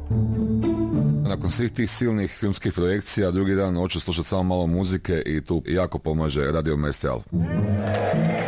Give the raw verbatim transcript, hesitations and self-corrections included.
Nakon svih tih silnih filmskih projekcija, drugi dan hoću slušati samo malo muzike i tu jako pomaže Radio Mestral.